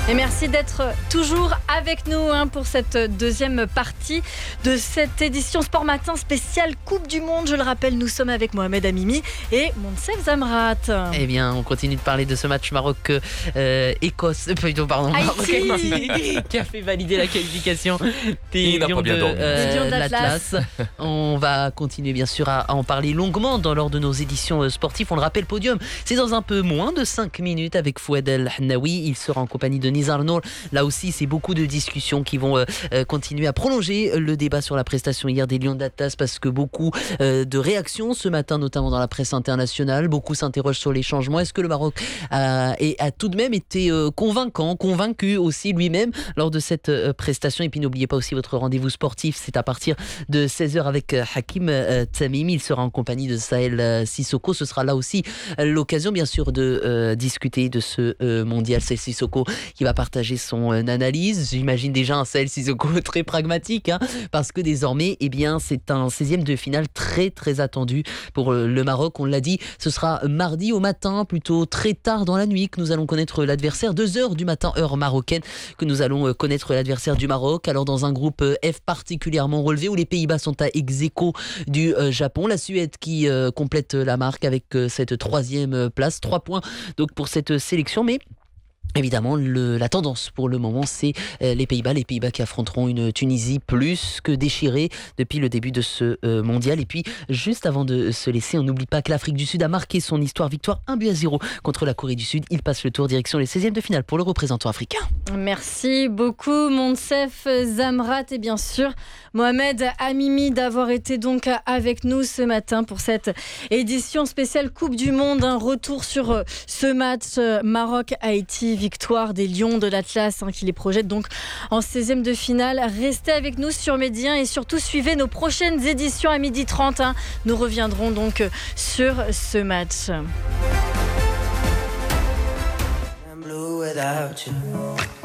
Et merci d'être toujours avec nous pour cette deuxième partie de cette édition Sport Matin spéciale Coupe du Monde. Je le rappelle, nous sommes avec Mohamed Amimi et Monsef Zamrat. Eh bien, on continue de parler de ce match Maroc-Écosse, Maroc-Haïti, qui a fait valider la qualification des Lions de l'Atlas. On va continuer bien sûr à en parler longuement lors de nos éditions sportives. On le rappelle, podium, c'est dans un peu moins de 5 minutes avec Fouad El Hennaoui. Il sera en compagnie de Nizar Nour. Là aussi, c'est beaucoup de discussions qui vont continuer à prolonger le débat sur la prestation hier des Lions d'Atlas, parce que beaucoup de réactions ce matin, notamment dans la presse internationale. Beaucoup s'interrogent sur les changements. Est-ce que le Maroc a tout de même été convaincu aussi lui-même lors de cette prestation? Et puis n'oubliez pas aussi votre rendez-vous sportif, c'est à partir de 16h avec Hakim Tamimi. Il sera en compagnie de Sahel Sissoko. Ce sera là aussi l'occasion bien sûr de discuter de ce mondial. Sahel Sissoko qui va partager son analyse. J'imagine déjà un Sahel Sissoko très pragmatique, parce que désormais c'est un 16e de finale très très attendu pour le Maroc. On l'a dit, ce sera mardi au matin, plutôt très tard dans la nuit, que nous allons connaître l'adversaire. 2h du matin heure marocaine, que nous allons connaître l'adversaire du Maroc. Alors dans un groupe F particulièrement relevé, où les Pays-Bas sont à ex-aequo du Japon, la Suède qui complète la marque avec cette 3e place, 3 points donc pour cette sélection. Mais évidemment, la tendance pour le moment, c'est les Pays-Bas qui affronteront une Tunisie plus que déchirée depuis le début de ce mondial. Et puis, juste avant de se laisser, on n'oublie pas que l'Afrique du Sud a marqué son victoire 1-0 contre la Corée du Sud. Il passe le tour direction les 16e de finale pour le représentant africain. Merci beaucoup Monsef Zamrat et bien sûr Mohamed Amimi d'avoir été donc avec nous ce matin pour cette édition spéciale Coupe du Monde. Un retour sur ce match Maroc-Haïti, victoire des Lions de l'Atlas qui les projette donc en 16e de finale. Restez avec nous sur Medi 1 et surtout suivez nos prochaines éditions à 12h30. Nous reviendrons donc sur ce match. I'm blue without you.